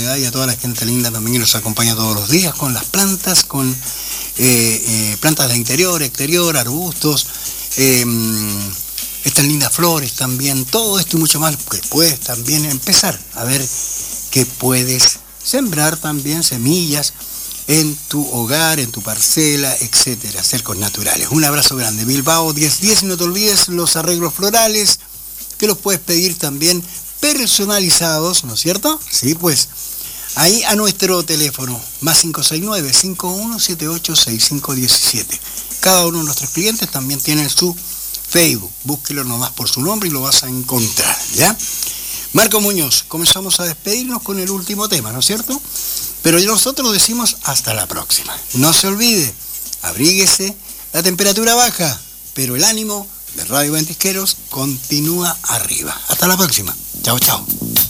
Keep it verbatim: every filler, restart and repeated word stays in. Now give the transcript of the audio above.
¿verdad? Y a toda la gente linda también que nos acompaña todos los días con las plantas, con eh, eh, plantas de interior, exterior, arbustos, eh, estas lindas flores también, todo esto y mucho más, que puedes también empezar a ver que puedes sembrar también semillas en tu hogar, en tu parcela, etcétera, cercos naturales. Un abrazo grande. Bilbao diez diez, y no te olvides los arreglos florales, que los puedes pedir también personalizados, ¿no es cierto? Sí, pues, ahí a nuestro teléfono, más cinco seis nueve, cinco uno siete ocho, seis cinco uno siete. Cada uno de nuestros clientes también tiene su Facebook. Búsquelo nomás por su nombre y lo vas a encontrar, ¿ya? Marco Muñoz, comenzamos a despedirnos con el último tema, ¿no es cierto? Pero nosotros decimos hasta la próxima. No se olvide, abríguese, la temperatura baja, pero el ánimo de Radio Ventisqueros continúa arriba. Hasta la próxima. Chao, chao.